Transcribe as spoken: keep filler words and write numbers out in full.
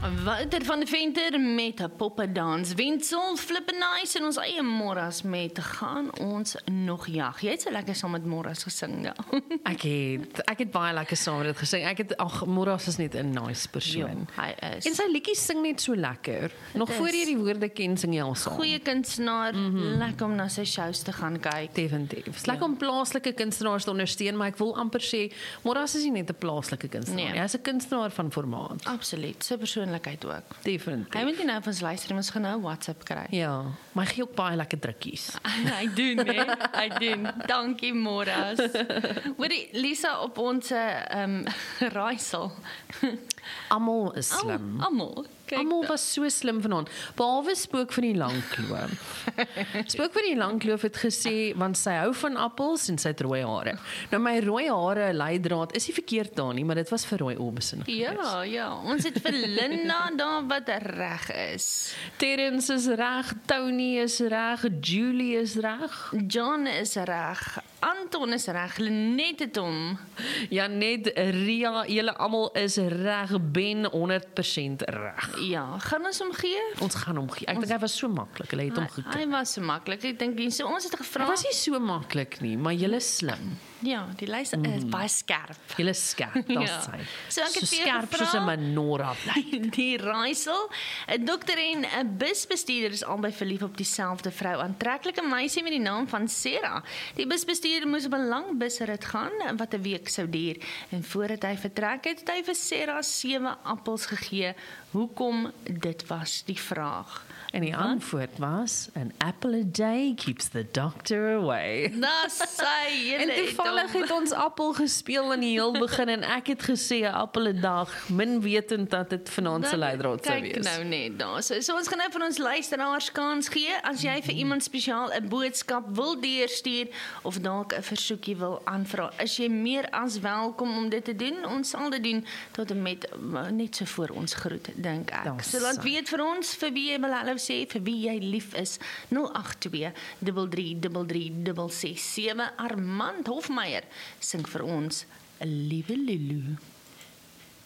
Wouter van der Venter met 'n poppedans. Wensel, Flippennice en ons eie Morras met gaan ons nog jag. Jy het so lekker saam met Morras gesing, ja. Ek het, ek het baie lekker saam met dit gesing. Ek het, ag, Morras is net 'n nice persoon. Ja, hy is. En sy liedjies sing net so lekker. Nog voor jy die woorde ken, sing jy al saam. Goeie kunstenaar, mm-hmm. lekker om na sy shows te gaan kyk. Definitief. Dit is lekker om plaaslike kunstenaars te ondersteun, maar ek wil amper sê, Morras is nie net 'n plaaslike kunstenaar. Nee. Hy is 'n kunstenaar van formaat. Absoluut, sy persoonlikheid ook. Definitief. Hy moet nie nou van ons luister, ons gaan nou WhatsApp kry. Ja, maar hy gee ook baie lekker drukkies. Hy doen, hè? Hy doen. Dankie, Morras. Hoorie, Lisa, op ons um, raaisel. Almal is slim. Almal. Almal was so slim vanaand, behalwe Spook van die Langkloof. Spook van die Langkloof het gesê, want sy hou van appels en sy het rooi hare. Nou my rooi hare leidraad is nie verkeerd daar nie, maar dit was vir rooi oorbesin. Ja, ja, ons het vir Linda daar wat reg is. Terence is reg, Tony is reg, Julie is reg. John is reg, Anton is reg, Lenet het hom. Janet, Ria, julle almal is reg, Ben honderd persent reg. Ja, gaan ons hom gee? Ons gaan hom gee. Ek dink hy was so maklik. Hulle het hom Hy, gekry. hy was so maklik. Ek dink nie so ons het gevra. Dit was nie so maklik nie, maar julle is slim. Ja, die lys is mm. baie skerp. Julle is skerp, daar's Ja. sy. So ek het so vir jou skerp gevra- soos 'n menorah bly. Die raaisel, 'n dokter en 'n busbestuurder is albei verlief op dieselfde vrou. Aantreklike meisie met die naam van Sarah. Die busbestuurder moes op 'n lang busrit gaan wat 'n week sou duur. En voordat hy vertrek het, het hy vir Sarah sewe appels gegee. Hoekom? Dit was die vraag. En die antwoord was, an apple a day keeps the doctor away. Nou sy, En toevallig het ons appel gespeel in die heel begin en ek het gesê 'n appel 'n dag, min wetend dat dit vanaand se leidraad sou Kyk wees. nou net daar. So, so ons gaan nou van ons luisteraars kans gee. As jy vir iemand spesiaal 'n boodskap wil deurstuur of dalk 'n versoekie wil aanvra, is jy meer as welkom om dit te doen. Ons sal dit doen tot en met net so voor ons groet, dink ek. Daar So laat sal. weet vir ons vir wie jy wil hallo sê, vir wie jy lief is. nul agt twee, drie drie drie drie, ses ses sewe. Armand Hofmeyer sing vir ons 'n liewe Lulu.